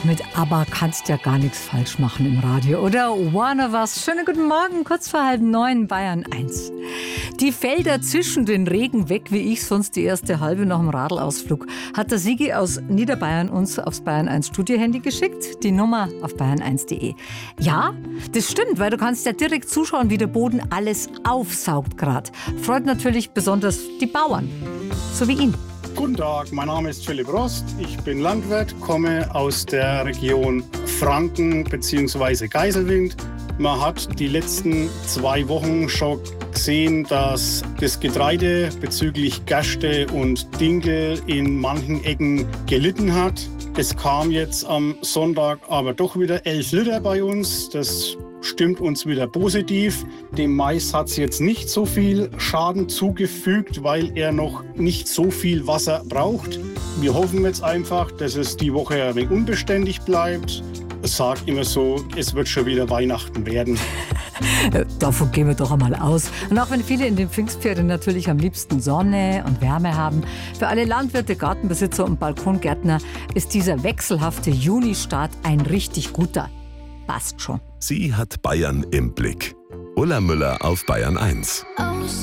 Mit ABBA kannst ja gar nichts falsch machen im Radio, oder? One of Us. Schönen guten Morgen, kurz vor 8:30, Bayern 1. Die Felder zischen den Regen weg, wie ich sonst die erste halbe nach dem Radlausflug, hat der Sigi aus Niederbayern uns aufs Bayern 1 Studiohandy geschickt. Die Nummer auf bayern1.de. Ja, das stimmt, weil du kannst ja direkt zuschauen, wie der Boden alles aufsaugt gerade. Freut natürlich besonders die Bauern, so wie ihn. Guten Tag, mein Name ist Philipp Rost, ich bin Landwirt, komme aus der Region Franken bzw. Geiselwind. Man hat die letzten 2 Wochen schon gesehen, dass das Getreide bezüglich Gerste und Dinkel in manchen Ecken gelitten hat. Es kam jetzt am Sonntag aber doch wieder 11 Liter bei uns. Das stimmt uns wieder positiv. Dem Mais hat es jetzt nicht so viel Schaden zugefügt, weil er noch nicht so viel Wasser braucht. Wir hoffen jetzt einfach, dass es die Woche ein wenig unbeständig bleibt. Ich sage immer so, es wird schon wieder Weihnachten werden. Davon gehen wir doch einmal aus. Und auch wenn viele in den Pfingstferien natürlich am liebsten Sonne und Wärme haben, für alle Landwirte, Gartenbesitzer und Balkongärtner ist dieser wechselhafte Junistart ein richtig guter. Passt schon. Sie hat Bayern im Blick. Ulla Müller auf Bayern 1.